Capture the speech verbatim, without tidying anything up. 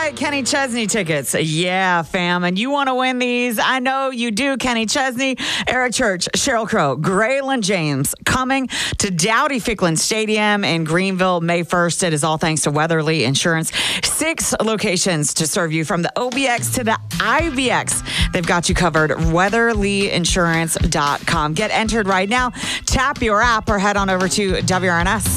right, Kenny Chesney tickets. Yeah, fam. And you want to win these? I know you do. Kenny Chesney, Eric Church, Sheryl Crow, Graylin James coming to Dowdy Ficklen Stadium in Greenville May first. It is all thanks to Weatherly Insurance. Six locations to serve you from the O B X to the I V X. They've got you covered. weatherly insurance dot com. Get entered right now. Tap your app or head on over to W R N S.